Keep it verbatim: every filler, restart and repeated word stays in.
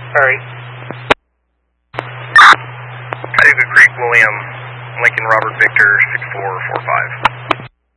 Hurry. Cayuga Creek, William, Lincoln Robert Victor, six four four five.